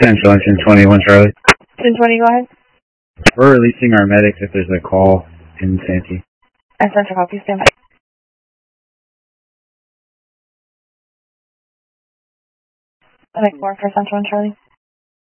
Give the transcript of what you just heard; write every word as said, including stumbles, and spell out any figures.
Central, engine twenty-one, Charlie. ten twenty, go ahead. We're releasing our medics if there's a call in Santee. And Central copy, stand by. I think more for Central and Charlie.